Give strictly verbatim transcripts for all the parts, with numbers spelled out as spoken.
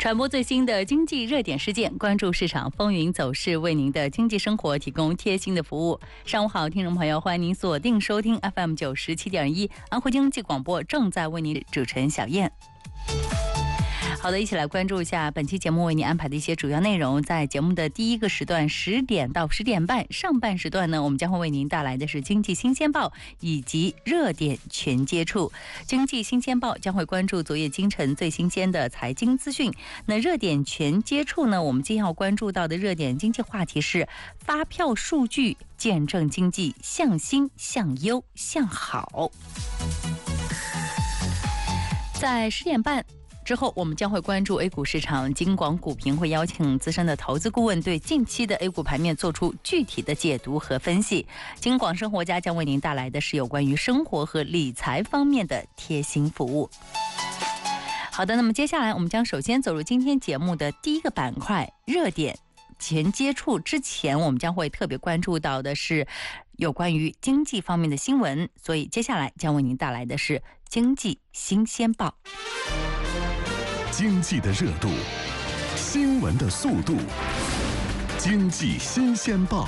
传播最新的经济热点事件，关注市场风云走势，为您的经济生活提供贴心的服务。上午好，听众朋友，欢迎您锁定收听 F M 九十七点一安徽经济广播，正在为您主持人小燕。好的，一起来关注一下本期节目为您安排的一些主要内容。在节目的第一个时段十点到十点半，上半时段呢，我们将会为您带来的是经济新鲜报以及热点全接触。经济新鲜报将会关注昨夜今晨最新鲜的财经资讯。那热点全接触呢，我们今天要关注到的热点经济话题是发票数据见证经济向新向优向好。在十点半之后，我们将会关注 A 股市场，金广股评会邀请资深的投资顾问对近期的 A 股盘面做出具体的解读和分析。金广生活家将为您带来的是有关于生活和理财方面的贴心服务。好的，那么接下来我们将首先走入今天节目的第一个板块热点前接触。之前我们将会特别关注到的是有关于经济方面的新闻，所以接下来将为您带来的是经济新鲜报。 经济的热度，新闻的速度，经济新鲜报。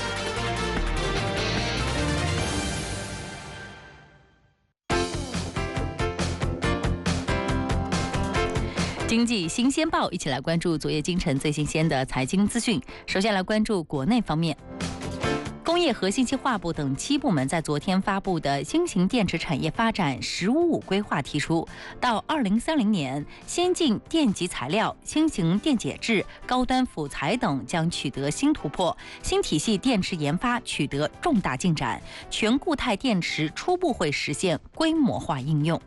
经济新鲜报，一起来关注昨夜今晨最新鲜的财经资讯。首先来关注国内方面。工业和信息化部等七部门在昨天发布的新型电池产业发展“十五五”规划提出，到二零三零年，先进电极材料、新型电解质、高端辅材等将取得新突破，新体系电池研发取得重大进展，全固态电池初步会实现规模化应用。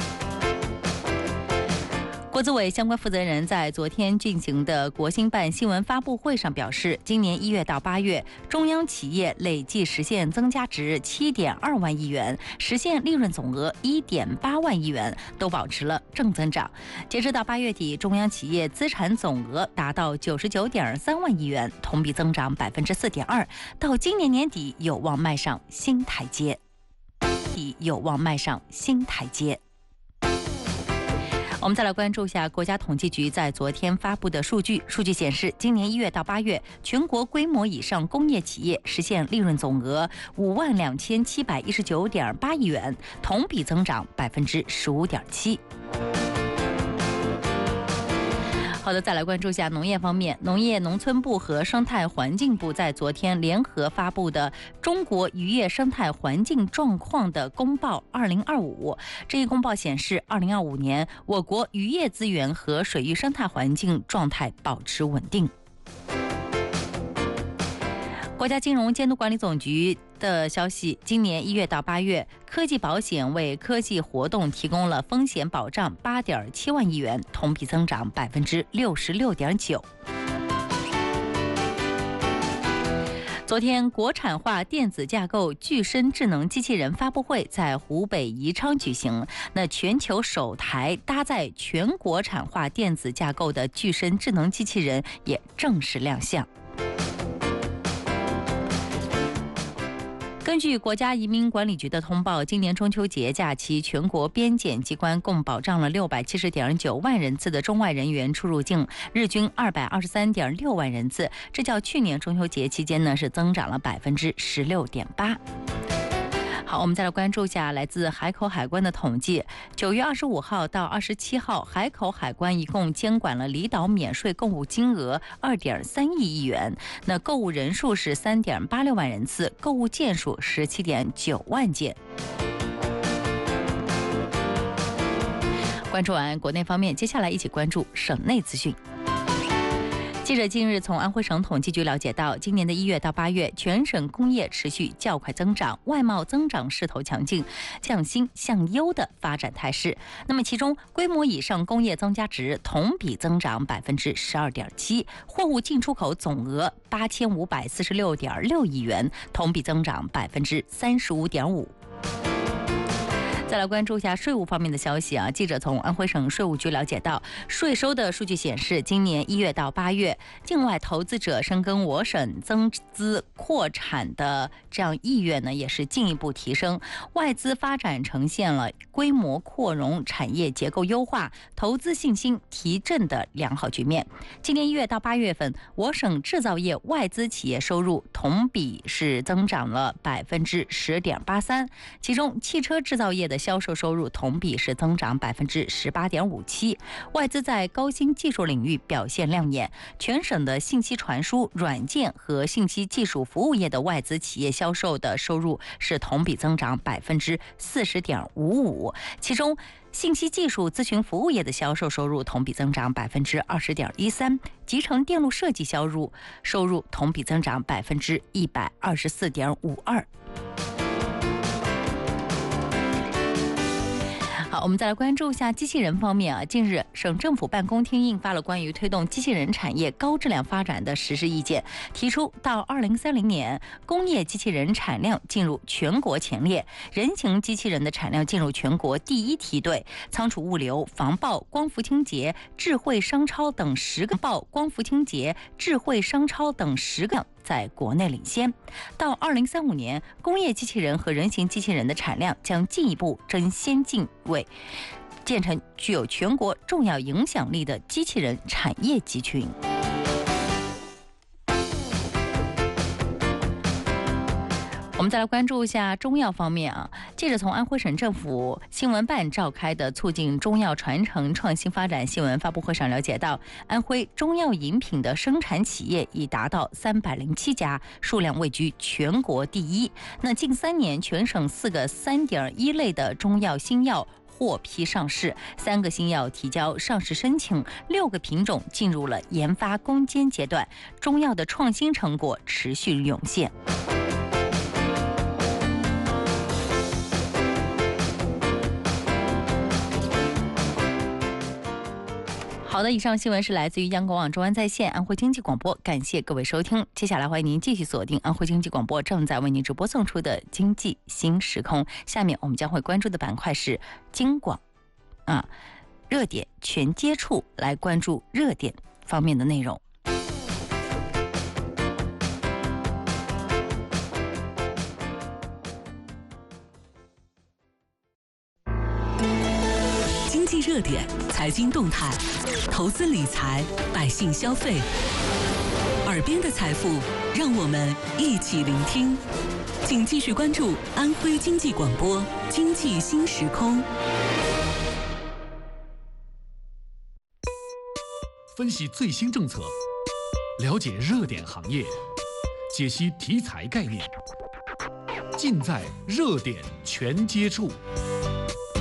国资委相关负责人在昨天进行的国新办新闻发布会上表示，今年一月到八月，中央企业累计实现增加值七点二万亿元，实现利润总额一点八万亿元，都保持了正增长。截止到八月底，中央企业资产总额达到九十九点三万亿元，同比增长百分之四点二，到今年年底有望迈上新台阶。有望迈上新台阶。我们再来关注一下国家统计局在昨天发布的数据。数据显示，今年一月到八月，全国规模以上工业企业实现利润总额五万两千七百一十九点八亿元，同比增长百分之十五点七。好的，再来关注一下农业方面。农业农村部和生态环境部在昨天联合发布的《中国渔业生态环境状况的公报二零二五》。这一公报显示，二零二五年我国渔业资源和水域生态环境状态保持稳定。国家金融监督管理总局的消息，今年一月到八月，科技保险为科技活动提供了风险保障八点七万亿元，同比增长百分之六十六点九。昨天，国产化电子架构具身智能机器人发布会在湖北宜昌举行。那全球首台搭载全国产化电子架构的具身智能机器人也正式亮相。根据国家移民管理局的通报，今年中秋节假期，全国边检机关共保障了六百七十点九万人次的中外人员出入境，日均二百二十三点六万人次，这较去年中秋节期间呢是增长了百分之十六点八。好，我们再来关注一下来自海口海关的统计。九月二十五号到二十七号，海口海关一共监管了离岛免税购物金额二点三亿亿元，那购物人数是三点八六万人次，购物件数十七点九万件。关注完国内方面，接下来一起关注省内资讯。记者近日从安徽省统计局了解到，今年的一月到八月，全省工业持续较快增长，外贸增长势头强劲，向新向优的发展态势。那么其中，规模以上工业增加值同比增长百分之十二点七，货物进出口总额八千五百四十六点六亿元，同比增长百分之三十五点五。 再来关注一下税务方面的消息啊，记者从安徽省税务局了解到，税收的数据显示，今年一月到八月，境外投资者深耕我省增资扩产的这样意愿呢，也是进一步提升，外资发展呈现了规模扩容、产业结构优化、投资信心提振的良好局面。今年一月到八月份，我省制造业外资企业收入同比是增长了百分之十点八三，其中汽车制造业的销售收入同比是增长百分之十八点五七。外资在高新技术领域表现亮眼，全省的信息传输、软件和信息技术服务业的外资企业销售的收入是同比增长百分之四十点五五，其中信息技术咨询服务业的销售收入同比增长百分之二十点一三，集成电路设计销入收入同比增长百分之一百二十四点五二。好，我们再来关注一下机器人方面啊。近日，省政府办公厅印发了关于推动机器人产业高质量发展的实施意见，提出到二零三零年，工业机器人产量进入全国前列，人形机器人的产量进入全国第一梯队，仓储物流、防爆、光伏清洁、智慧商超等十个报、光伏清洁、智慧商超等十个在国内领先。到二零三五年，工业机器人和人形机器人的产量将进一步争先进位，建成具有全国重要影响力的机器人产业集群。我们再来关注一下中药方面啊。记者从安徽省政府新闻办召开的促进中药传承创新发展新闻发布会上了解到，安徽中药饮品的生产企业已达到三百零七家，数量位居全国第一。那近三年，全省四个三点一类的中药新药获批上市，三个新药提交上市申请，六个品种进入了研发攻坚阶段，中药的创新成果持续涌现。好的，以上新闻是来自于央广网中央在线安徽经济广播，感谢各位收听。接下来欢迎您继续锁定安徽经济广播正在为您直播送出的经济新时空。下面我们将会关注的板块是京广啊热点全接触，来关注热点方面的内容。 经济热点、财经动态、投资理财、百姓消费，耳边的财富，让我们一起聆听。请继续关注安徽经济广播《经济新时空》， 分析最新政策，了解热点行业，解析题材概念，尽在热点全接触。